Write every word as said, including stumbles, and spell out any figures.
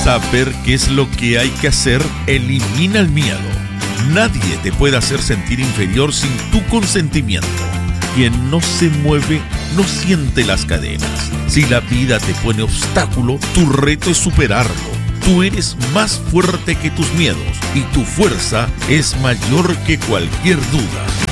Saber qué es lo que hay que hacer elimina el miedo. Nadie te puede hacer sentir inferior sin tu consentimiento. Quien no se mueve no siente las cadenas. Si la vida te pone obstáculo, tu reto es superarlo. Tú eres más fuerte que tus miedos y tu fuerza es mayor que cualquier duda.